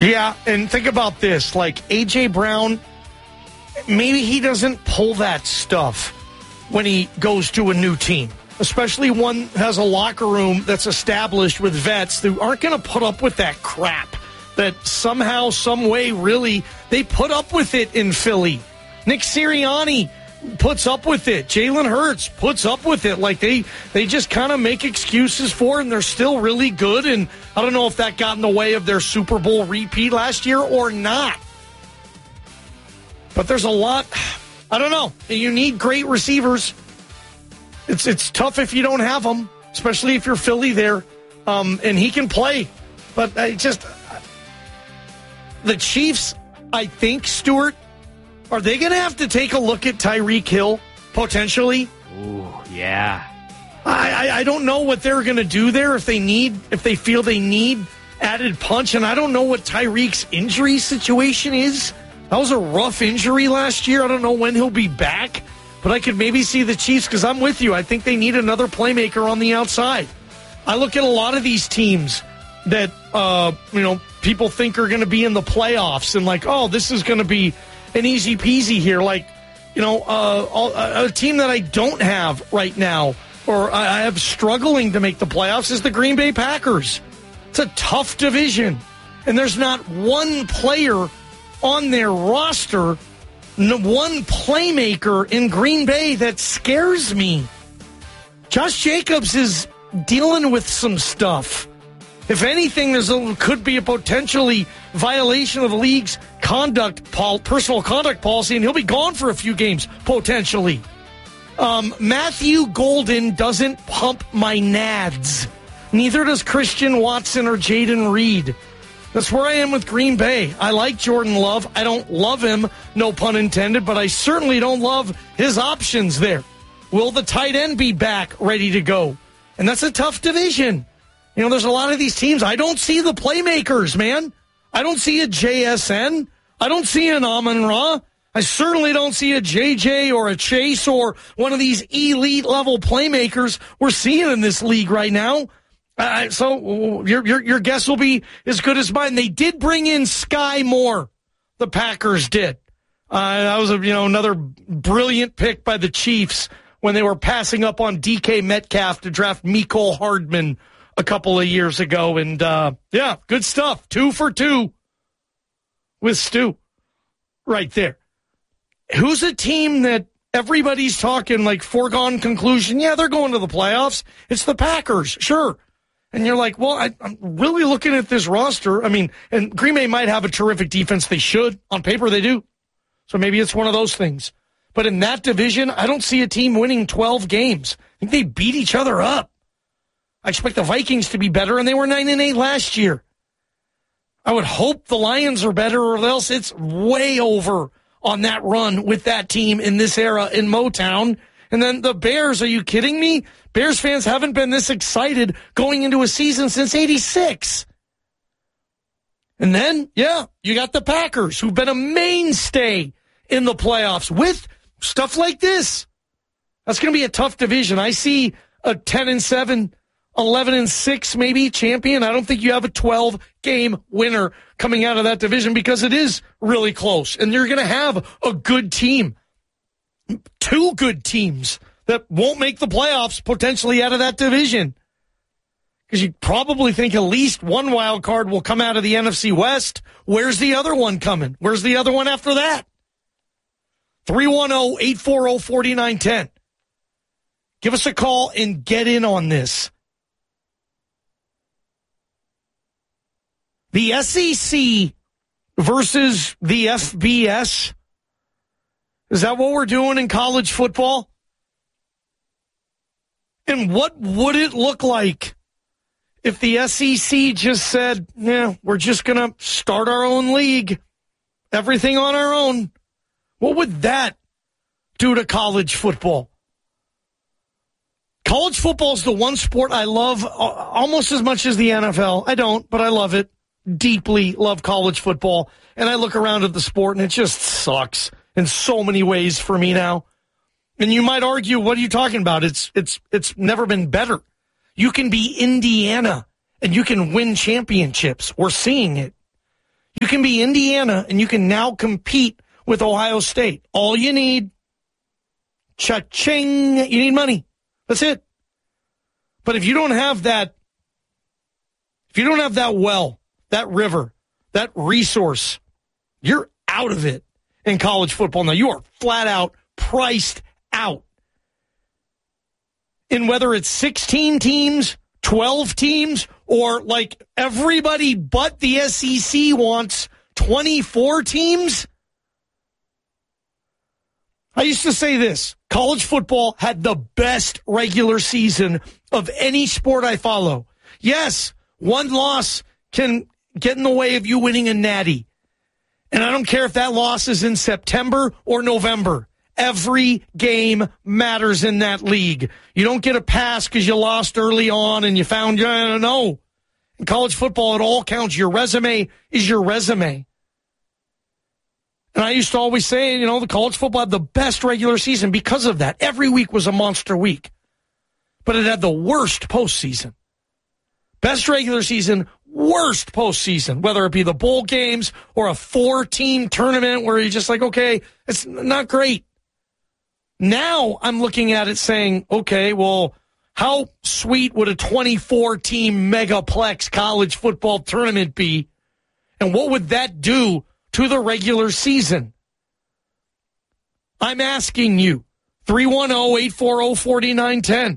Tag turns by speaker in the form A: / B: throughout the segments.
A: Yeah, and think about this. Like, A.J. Brown, maybe he doesn't pull that stuff when he goes to a new team, especially one that has a locker room that's established with vets who aren't going to put up with that crap that somehow, some way, really, they put up with it in Philly. Nick Sirianni puts up with it. Jalen Hurts puts up with it. Like, they just kind of make excuses for it, and they're still really good. And I don't know if that got in the way of their Super Bowl repeat last year or not. But there's a lot. I don't know. You need great receivers. It's tough if you don't have them, especially if you're Philly there. And he can play. But the Chiefs, I think, Stuart, are they going to have to take a look at Tyreek Hill, potentially?
B: Ooh, yeah.
A: I don't know what they're going to do there if they feel they need added punch. And I don't know what Tyreek's injury situation is. That was a rough injury last year. I don't know when he'll be back. But I could maybe see the Chiefs, because I'm with you. I think they need another playmaker on the outside. I look at a lot of these teams that, people think are going to be in the playoffs and like, oh, this is going to be an easy peasy here. Like, a team that I don't have right now or I have struggling to make the playoffs is the Green Bay Packers. It's a tough division. And there's not one player on their roster, one playmaker in Green Bay that scares me. Josh Jacobs is dealing with some stuff. If anything, could be a potentially violation of the league's personal conduct policy, and he'll be gone for a few games, potentially. Matthew Golden doesn't pump my nads. Neither does Christian Watson or Jaden Reed. That's where I am with Green Bay. I like Jordan Love. I don't love him, no pun intended, but I certainly don't love his options there. Will the tight end be back, ready to go? And that's a tough division. There's a lot of these teams. I don't see the playmakers, man. I don't see a JSN. I don't see an Amon-Ra. I certainly don't see a JJ or a Chase or one of these elite-level playmakers we're seeing in this league right now. So your guess will be as good as mine. They did bring in Sky Moore. The Packers did. That was another brilliant pick by the Chiefs when they were passing up on DK Metcalf to draft Mecole Hardman a couple of years ago. And, good stuff. 2 for 2 with Stu right there. Who's a team that everybody's talking like foregone conclusion? Yeah, they're going to the playoffs. It's the Packers, sure. And you're like, well, I'm really looking at this roster. I mean, and Green Bay might have a terrific defense. They should. On paper, they do. So maybe it's one of those things. But in that division, I don't see a team winning 12 games. I think they beat each other up. I expect the Vikings to be better, and they were 9-8 last year. I would hope the Lions are better, or else it's way over on that run with that team in this era in Motown. And then the Bears, are you kidding me? Bears fans haven't been this excited going into a season since '86. And then, you got the Packers, who've been a mainstay in the playoffs with stuff like this. That's going to be a tough division. I see a 10-7, 11-6 maybe champion. I don't think you have a 12-game winner coming out of that division because it is really close. And you're going to have a good team. 2 good teams that won't make the playoffs potentially out of that division. Because you probably think at least one wild card will come out of the NFC West. Where's the other one coming? Where's the other one after that? 310-840-4910. Give us a call and get in on this. The SEC versus the FBS. Is that what we're doing in college football? And what would it look like if the SEC just said, we're just going to start our own league, everything on our own? What would that do to college football? College football is the one sport I love almost as much as the NFL. I don't, but I love it. Deeply love college football. And I look around at the sport and it just sucks in so many ways for me now. And you might argue, what are you talking about? It's never been better. You can be Indiana and you can win championships. We're seeing it. You can be Indiana, and you can now compete with Ohio State. All you need, cha-ching, you need money. That's it. But if you don't have that, well, that river, that resource, you're out of it in college football. Now, you are flat out priced out. And whether it's 16 teams, 12 teams, or like everybody but the SEC wants 24 teams. I used to say this, college football had the best regular season of any sport I follow. Yes, one loss can get in the way of you winning a natty. And I don't care if that loss is in September or November. Every game matters in that league. You don't get a pass because you lost early on and you found, no. In college football, it all counts. Your resume is your resume. And I used to always say, the college football had the best regular season because of that. Every week was a monster week. But it had the worst postseason. Best regular season, worst postseason, whether it be the bowl games or a 4-team tournament where you're just like, okay, it's not great. Now I'm looking at it saying, okay, well, how sweet would a 24-team megaplex college football tournament be? And what would that do to the regular season? I'm asking you, 310-840-4910.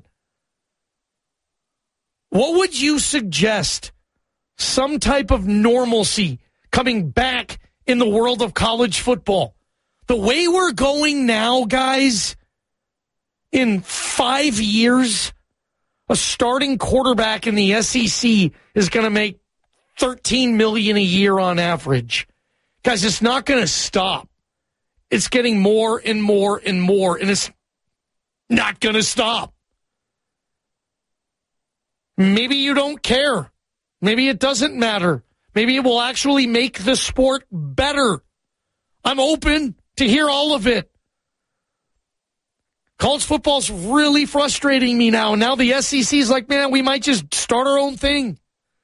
A: What would you suggest some type of normalcy coming back in the world of college football? The way we're going now, guys, in 5 years, a starting quarterback in the SEC is going to make $13 million a year on average. Guys, it's not going to stop. It's getting more and more and more, and it's not going to stop. Maybe you don't care. Maybe it doesn't matter. Maybe it will actually make the sport better. I'm open to hear all of it. College football's really frustrating me now. Now the SEC's like, man, we might just start our own thing.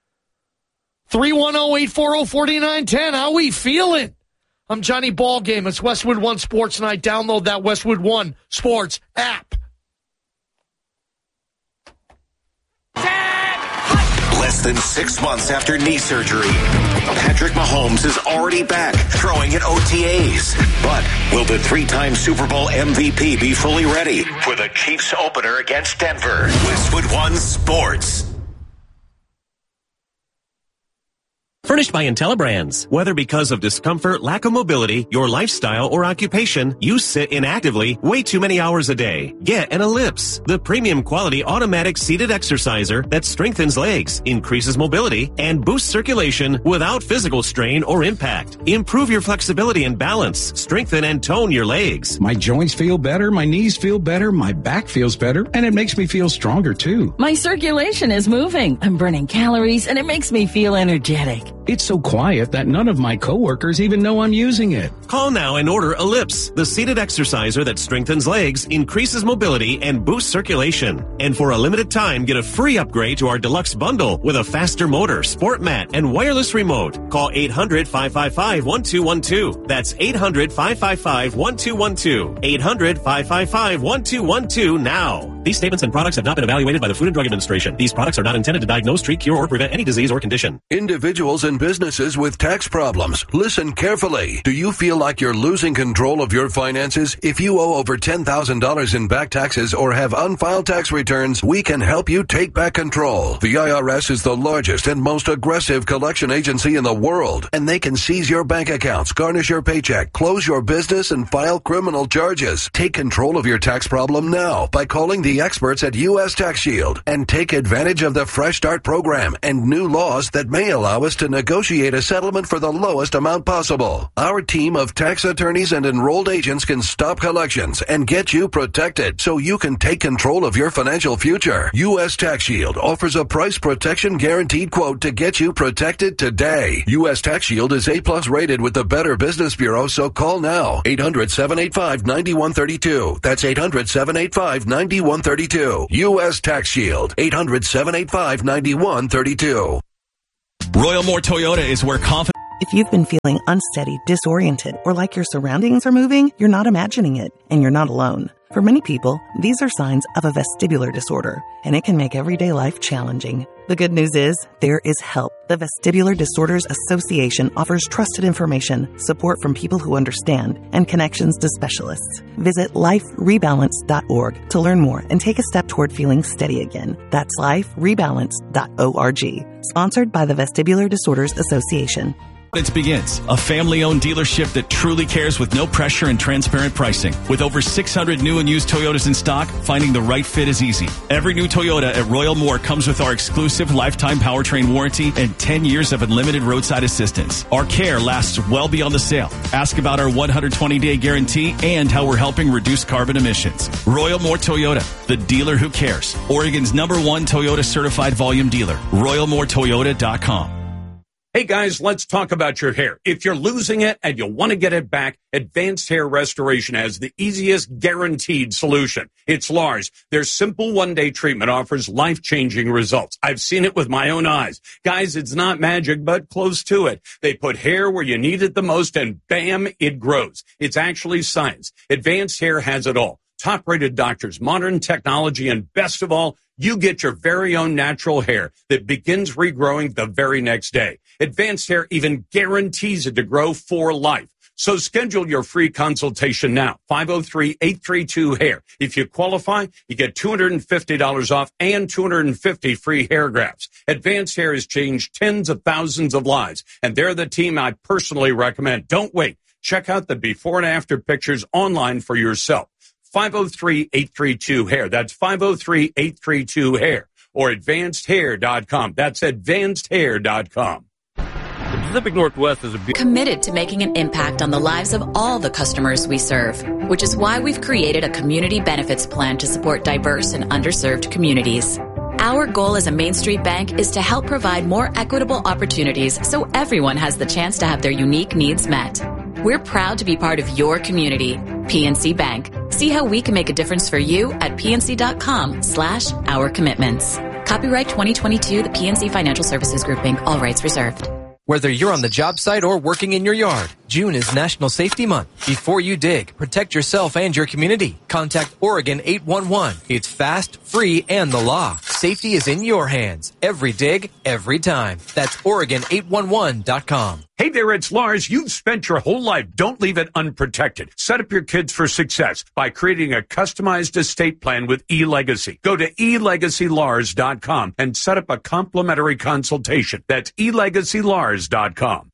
A: 310-840-4910. How we feeling? I'm Johnny Ballgame. It's Westwood One Sports Night. Download that Westwood One Sports app.
B: Less than 6 months after knee surgery, Patrick Mahomes is already back throwing at OTAs. But will the 3-time Super Bowl MVP be fully ready for the Chiefs opener against Denver? Westwood One Sports.
C: Furnished by IntelliBrands. Whether because of discomfort, lack of mobility, your lifestyle, or occupation, you sit inactively way too many hours a day. Get an Ellipse, the premium quality automatic seated exerciser that strengthens legs, increases mobility, and boosts circulation without physical strain or impact. Improve your flexibility and balance. Strengthen and tone your legs.
D: My joints feel better, my knees feel better, my back feels better, and it makes me feel stronger too.
E: My circulation is moving. I'm burning calories, and it makes me feel energetic.
D: It's so quiet that none of my coworkers even know I'm using it.
C: Call now and order Ellipse, the seated exerciser that strengthens legs, increases mobility, and boosts circulation. And for a limited time, get a free upgrade to our deluxe bundle with a faster motor, sport mat, and wireless remote. Call 800-555-1212. That's 800-555-1212. 800-555-1212 now. These statements and products have not been evaluated by the Food and Drug Administration. These products are not intended to diagnose, treat, cure, or prevent any disease or condition.
F: Individuals and businesses with tax problems, listen carefully. Do you feel like you're losing control of your finances? If you owe over $10,000 in back taxes or have unfiled tax returns, we can help you take back control. The IRS is the largest and most aggressive collection agency in the world, and they can seize your bank accounts, garnish your paycheck, close your business, and file criminal charges. Take control of your tax problem now by calling the experts at U.S. Tax Shield and take advantage of the Fresh Start program and new laws that may allow us to negotiate a settlement for the lowest amount possible. Our team of tax attorneys and enrolled agents can stop collections and get you protected so you can take control of your financial future. U.S. Tax Shield offers a price protection guaranteed quote to get you protected today. U.S. Tax Shield is A+ rated with the Better Business Bureau, so call now. 800-785-9132. That's 800-785-9132. U.S. Tax Shield. 800-785-9132.
G: Royal Moore Toyota is where confidence... If you've been feeling unsteady, disoriented, or like your surroundings are moving, you're not imagining it, and you're not alone. For many people, these are signs of a vestibular disorder, and it can make everyday life challenging. The good news is, there is help. The Vestibular Disorders Association offers trusted information, support from people who understand, and connections to specialists. Visit liferebalance.org to learn more and take a step toward feeling steady again. That's liferebalance.org. Sponsored by the Vestibular Disorders Association.
H: It begins. A family-owned dealership that truly cares with no pressure and transparent pricing. With over 600 new and used Toyotas in stock, finding the right fit is easy. Every new Toyota at Royal Moore comes with our exclusive lifetime powertrain warranty and 10 years of unlimited roadside assistance. Our care lasts well beyond the sale. Ask about our 120-day guarantee and how we're helping reduce carbon emissions. Royal Moore Toyota, the dealer who cares. Oregon's #1 Toyota certified volume dealer. RoyalMooreToyota.com.
I: Hey guys, let's talk about your hair. If you're losing it and you want to get it back, Advanced Hair Restoration has the easiest guaranteed solution. It's Lars. Their simple one-day treatment offers life-changing results. I've seen it with my own eyes. Guys, it's not magic, but close to it. They put hair where you need it the most and bam, it grows. It's actually science. Advanced Hair has it all. Top-rated doctors, modern technology, and best of all, you get your very own natural hair that begins regrowing the very next day. Advanced Hair even guarantees it to grow for life. So schedule your free consultation now, 503-832-HAIR. If you qualify, you get $250 off and 250 free hair grafts. Advanced Hair has changed tens of thousands of lives, and they're the team I personally recommend. Don't wait. Check out the before and after pictures online for yourself. 503-832-HAIR. That's 503-832-HAIR. Or advancedhair.com. That's advancedhair.com.
J: The Pacific Northwest is
K: committed to making an impact on the lives of all the customers we serve, which is why we've created a community benefits plan to support diverse and underserved communities. Our goal as a Main Street bank is to help provide more equitable opportunities so everyone has the chance to have their unique needs met. We're proud to be part of your community. PNC Bank. See how we can make a difference for you at pnc.com/our commitments. Copyright 2022, the PNC Financial Services Group, Inc. All rights reserved.
L: Whether you're on the job site or working in your yard, June is National Safety Month. Before you dig, protect yourself and your community. Contact Oregon 811. It's fast, free, and the law. Safety is in your hands. Every dig, every time. That's Oregon811.com.
I: Hey there, it's Lars. You've spent your whole life. Don't leave it unprotected. Set up your kids for success by creating a customized estate plan with eLegacy. Go to eLegacyLars.com and set up a complimentary consultation. That's eLegacyLars.com.